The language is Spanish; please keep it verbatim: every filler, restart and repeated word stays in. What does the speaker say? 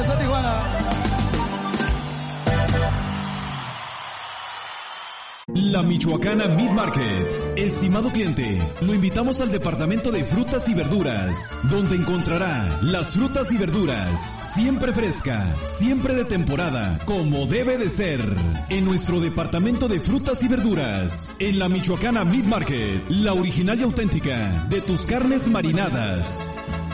está Tijuana. La Michoacana Meat Market. Estimado cliente, lo invitamos al departamento de frutas y verduras, donde encontrará las frutas y verduras siempre fresca, siempre de temporada, como debe de ser. En nuestro departamento de frutas y verduras, en la Michoacana Meat Market, la original y auténtica de tus carnes marinadas.